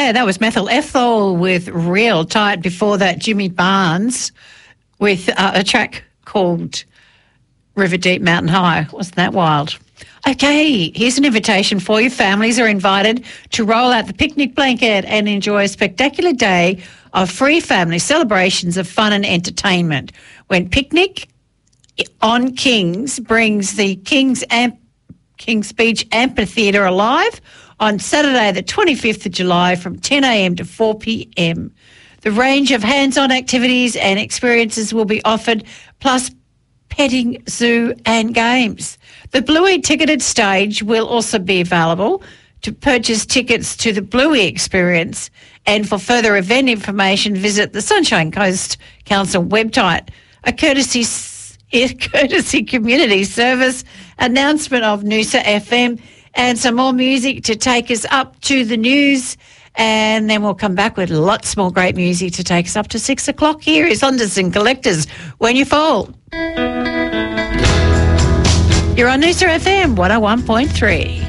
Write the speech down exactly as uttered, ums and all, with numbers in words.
Yeah, that was Methyl Ethel with Real Tight. Before that, Jimmy Barnes with uh, a track called River Deep Mountain High. Wasn't that wild? Okay, here's an invitation for you. Families are invited to roll out the picnic blanket and enjoy a spectacular day of free family celebrations of fun and entertainment. When Picnic on Kings brings the Kings, Amp- Kings Beach Amphitheatre alive on Saturday the twenty-fifth of July from ten a.m. to four p.m. The range of hands-on activities and experiences will be offered, plus petting zoo and games. The Bluey ticketed stage will also be available. To purchase tickets to the Bluey experience and for further event information, visit the Sunshine Coast Council website. A courtesy, a courtesy community service announcement of Noosa F M, and some more music to take us up to the news. And then we'll come back with lots more great music to take us up to six o'clock. Here is Henderson Collectors, When You Fall. You're on Noosa F M one oh one point three.